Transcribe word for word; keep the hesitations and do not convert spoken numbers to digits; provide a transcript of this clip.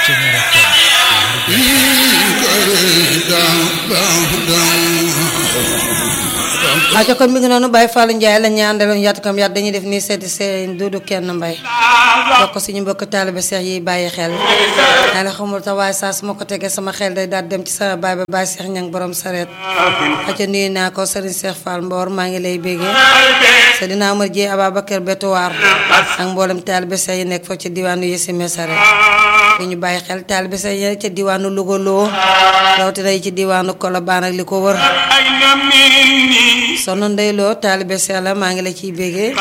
aca kon mi ngi noonu Baye Fallou Ndiaye la ñaandaloon yaatu kam yaat dañuy def nii seeti seen duudu kenn mbay bokk suñu mbokk taalibe Cheikh yi bàyyi xel naa la xamul ta waaye saa su ma ko tegee sama xel day daal dem ci sama baay ba Baye Cheikh Ñang borom sareet aca nuyu naa ko Serigne Cheikh Fall Mbor maa ngi lay bégee sa dinaa Amar Dieye Ababacar Betuwaar ak mboolem taalibe Cheikh yi nekk foofu ci diwaanu Yesime sareet fi ñu bàyyi xel taalibe Cheikh yi ca diwaanu Louga loo rawatina yi ci diwaanu Colobane ak li ko wër soxna Ndeye Lo taalibe Cheikh la maa ngi la ciy bégee